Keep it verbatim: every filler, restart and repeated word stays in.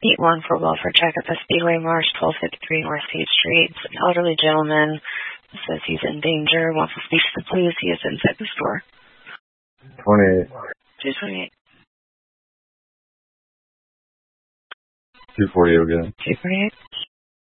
eight one for welfare check at the Speedway Marsh, twelve fifty-three North State Street. It's an elderly gentleman says he's in danger, wants to speak to the police. He is inside the store. twenty-eight. two twenty-eight. two forty again. two forty-eight.